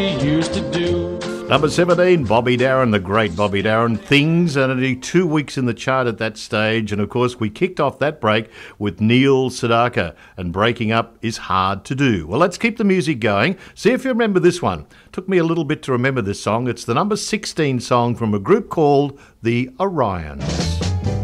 used to do. Number 17, Bobby Darin, the great Bobby Darin. Things, and only 2 weeks in the chart at that stage. And of course, we kicked off that break with Neil Sedaka, and breaking up is hard to do. Well, let's keep the music going. See if you remember this one. Took me a little bit to remember this song. It's the number 16 song from a group called the Orions.